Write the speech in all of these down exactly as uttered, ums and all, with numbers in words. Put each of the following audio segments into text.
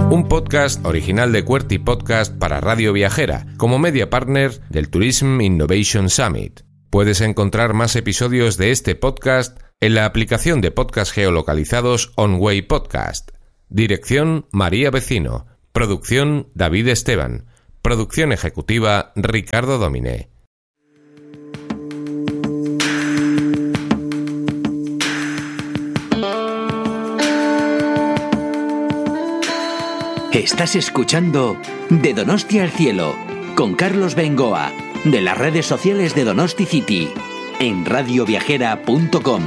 Un podcast original de QWERTY Podcast para Radio Viajera, como media partner del Tourism Innovation Summit. Puedes encontrar más episodios de este podcast en la aplicación de podcast geolocalizados OnWay Podcast. Dirección María Vecino. Producción David Esteban. Producción ejecutiva Ricardo Dominé. Estás escuchando De Donosti al Cielo con Carlos Bengoa de las redes sociales de Donosti City en radio viajera punto com.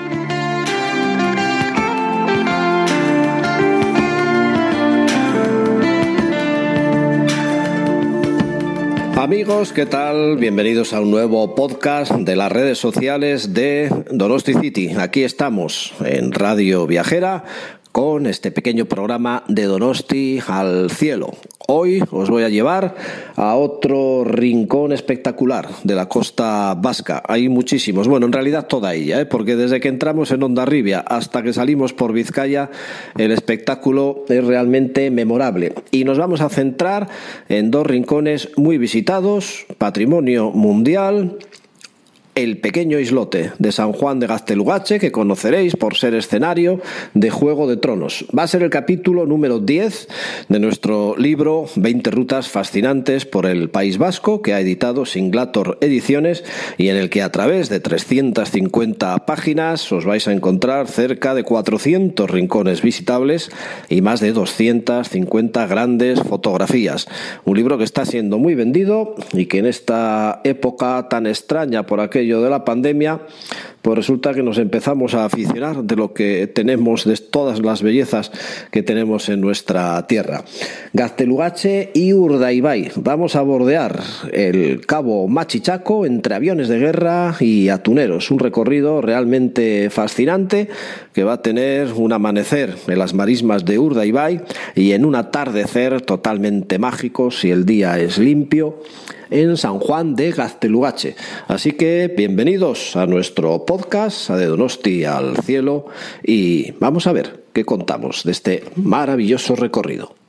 Amigos, ¿qué tal? Bienvenidos a un nuevo podcast de las redes sociales de Donosti City. Aquí estamos en Radio Viajera con este pequeño programa de Donosti al Cielo. Hoy os voy a llevar a otro rincón espectacular de la costa vasca. Hay muchísimos, bueno, en realidad toda ella, ¿eh? porque desde que entramos en Hondarribia hasta que salimos por Vizcaya, el espectáculo es realmente memorable. Y nos vamos a centrar en dos rincones muy visitados, patrimonio mundial: el pequeño islote de San Juan de Gaztelugatxe, que conoceréis por ser escenario de Juego de Tronos. Va a ser el capítulo número diez de nuestro libro veinte rutas fascinantes por el País Vasco, que ha editado Singlator Ediciones, y en el que a través de trescientas cincuenta páginas os vais a encontrar cerca de cuatrocientos rincones visitables y más de doscientas cincuenta grandes fotografías. Un libro que está siendo muy vendido y que en esta época tan extraña por aquello de la pandemia, pues resulta que nos empezamos a aficionar de lo que tenemos, de todas las bellezas que tenemos en nuestra tierra. Gaztelugatxe y Urdaibai. Vamos a bordear el cabo Machichaco entre aviones de guerra y atuneros. Un recorrido realmente fascinante que va a tener un amanecer en las marismas de Urdaibai y en un atardecer totalmente mágico, si el día es limpio, en San Juan de Gaztelugatxe. Así que bienvenidos a nuestro podcast, a De Donosti al Cielo, y vamos a ver qué contamos de este maravilloso recorrido.